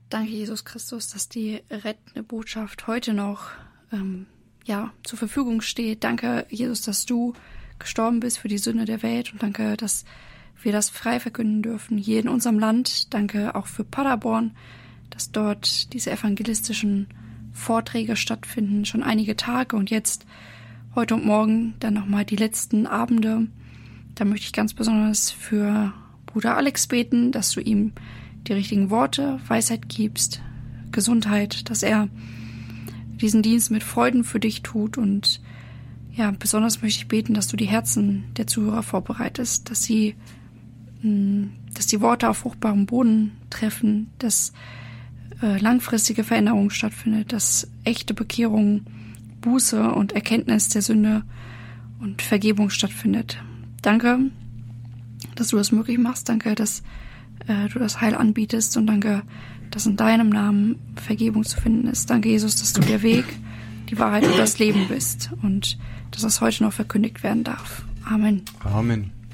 Danke, Jesus Christus, dass die rettende Botschaft heute noch zur Verfügung steht. Danke, Jesus, dass du gestorben bist für die Sünde der Welt. Und danke, dass wir das frei verkünden dürfen, hier in unserem Land. Danke auch für Paderborn, dass dort diese evangelistischen Vorträge stattfinden, schon einige Tage. Und jetzt, heute und morgen, dann nochmal die letzten Abende. Da möchte ich ganz besonders für Bruder Alex beten, dass du ihm die richtigen Worte, Weisheit gibst, Gesundheit, dass er diesen Dienst mit Freuden für dich tut. Und ja, besonders möchte ich beten, dass du die Herzen der Zuhörer vorbereitest, dass die Worte auf fruchtbarem Boden treffen, dass langfristige Veränderung stattfindet, dass echte Bekehrung, Buße und Erkenntnis der Sünde und Vergebung stattfindet. Danke, dass du das möglich machst. Danke, dass du das Heil anbietest, und danke, dass in deinem Namen Vergebung zu finden ist. Danke, Jesus, dass du der Weg, die Wahrheit und das Leben bist und dass das heute noch verkündigt werden darf. Amen. Amen.